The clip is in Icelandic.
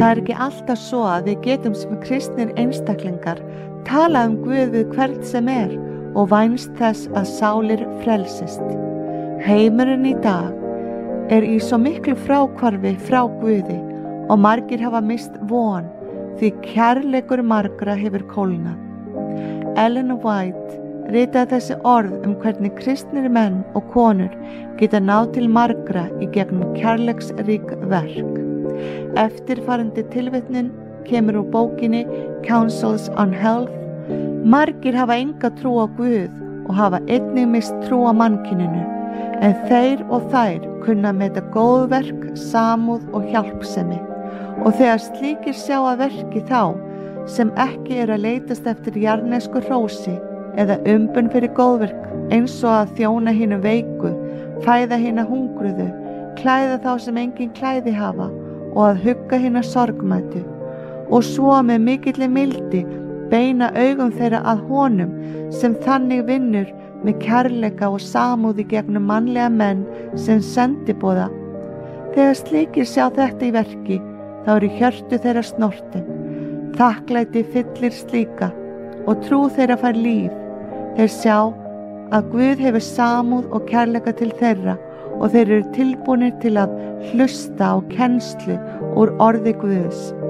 Það ekki alltaf svo að við getum sem kristnir einstaklingar talað Guð við hvern sem og vænst þess að sálir frelsist. Heimurinn í dag í svo miklu fráhvarfi frá Guði og margir hafa mist von því kærleikur margra hefur kólnað. Ellen White ritaði þessi orð hvernig kristnir menn og konur geta náð til margra í gegnum kærleiksrík verk. Eftirfarandi tilvitnun kemur úr bókinni Counsels on Health. Margir hafa enga trú á Guð og hafa einnig mist trú á mannkyninu, en þeir og þær kunna meta góðverk, samúð og hjálpsemi. Og þegar slíkir sjá að verki þá, sem ekki að leitast eftir jarðnesku hrósi eða umbun fyrir góðverk, eins og að þjóna hinu veiku, fæða hina hungruðu, klæða þá sem engin klæði hafa og að hugga hina sorgmætu, og svo með mikilli mildi beina augum þeirra að honum sem þannig vinnur með kærleika og samúð í gegnum mannlega menn sem sendiboða. Þegar slíkir sjá þetta í verki, þá hjörtu þeirra snortin. Þakklæti fyllir slíka og trú þeirra fær líf. Þeir sjá að Guð hefur samúð og kærleika til þeirra og þeir tilbúnir til að hlusta á kennslu úr orði Guðs.